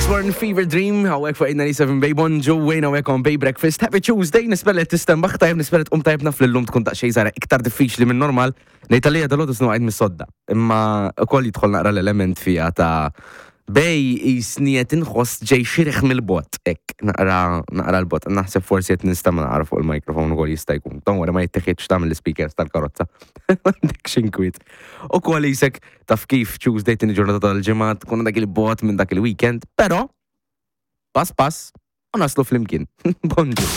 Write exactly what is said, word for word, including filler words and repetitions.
Born Fever Dream, għawek fuq inna seven Bay Bonġu, wejna għawek on Bay Breakfast. Happy Tuesday, nisbellet tistembaħ tajb, nisbellet um tajb naf l-lum tkun ta' xej zara iktar diffiċli minn normal. Nejtalija dal-għodu snu għajt mis-sodda. Imma ukoll jidħol naqra l-element fija ta' bej jisniet inħoss ġej xirħ mill-bot. Ek, naqra naqra l-bot. Naħseb forsi jett nistama naqra fuq il-mikrofon ukoll jista' jkun. Don wara ma jitteħieċ ta' mill-speakers tal-karozza. Dik xinkwit. Ukoll jisek taf kif Tuesday tini ġurnata tal-ġimgħa tkun dak il-bot minn dak il-weekend, però pass pass u naslu fl-imkien. Bonġu.